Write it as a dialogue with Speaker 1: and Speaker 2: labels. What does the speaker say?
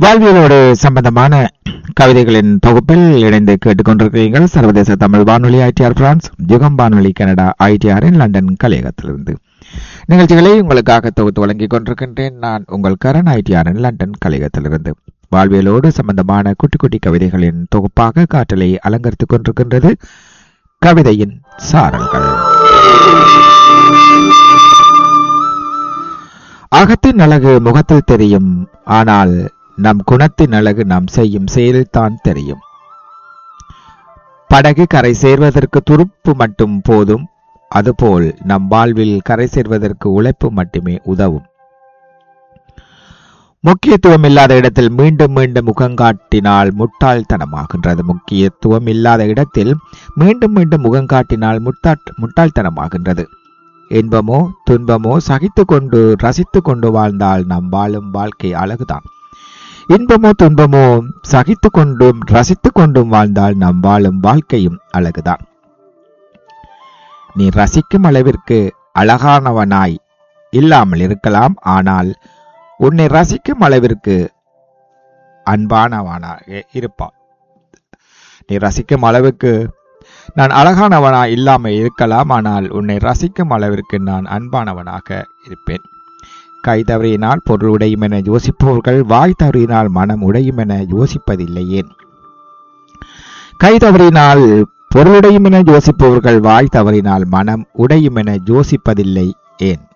Speaker 1: வாழ்வியலோடு சம்பந்தமான கவிதைகளின் தொகுப்பில் இணைந்து கேட்டுக்கொண்டிருக்கிறீர்கள். சர்வதேச தமிழ் வானொலி ஐடிஆர் பிரான்ஸ், யுகம் வானொலி கனடா ஐடிஆரின் லண்டன் கலையகத்திலிருந்து நிகழ்ச்சிகளை உங்களுக்காக தொகுத்து வழங்கிக் கொண்டிருக்கின்றேன். நான் உங்கள் கரண் ஐடிஆரின் லண்டன் கலையகத்திலிருந்து. வாழ்வியலோடு சம்பந்தமான குட்டி குட்டி கவிதைகளின் தொகுப்பாக காற்றலை அலங்கரித்துக் கொண்டிருக்கின்றது கவிதையின் சாரல்கள். அகத்தின் அழகு முகத்தில் தெரியும், ஆனால் நம் குணத்தின் அழகு நாம் செய்யும் செயலில்தான் தெரியும். படகு கரை சேர்வதற்கு துருப்பு மட்டும் போதும், அதுபோல் நம் வாழ்வில் கரை சேர்வதற்கு உழைப்பு மட்டுமே உதவும். முக்கியத்துவம் இல்லாத இடத்தில் மீண்டும் மீண்டும் முகங்காட்டினால் முட்டாள்தனமாகின்றது. முக்கியத்துவம் இல்லாத இடத்தில் மீண்டும் மீண்டும் முகங்காட்டினால் முட்டாள்தனமாகின்றது. இன்பமோ துன்பமோ சகித்து கொண்டு ரசித்து கொண்டு வாழ்ந்தால் நாம் வாழும் வாழ்க்கை அழகுதான். இன்பமோ துன்பமோ சகித்து கொண்டும் ரசித்து கொண்டும் வாழ்ந்தால் நாம் வாழும் வாழ்க்கையும் அழகுதான். நீ ரசிக்கும் அளவிற்கு அழகானவனாய் இல்லாமல் இருக்கலாம், ஆனால் உன்னை ரசிக்கும் அளவிற்கு அன்பானவனாக இருப்பான். நீ ரசிக்கும் அளவுக்கு நான் அழகானவனாய் இல்லாமல் இருக்கலாம், ஆனால் உன்னை ரசிக்கும் அளவிற்கு நான் அன்பானவனாக இருப்பேன். கை தவறினால் பொருள் உடையும் என யோசிப்பவர்கள் வாய் தவறினால் மனம் உடையும் என யோசிப்பதில்லை ஏன்? கை தவறினால் பொருளுடையும் என யோசிப்பவர்கள் வாய் தவறினால் மனம் உடையும் என யோசிப்பதில்லை ஏன்?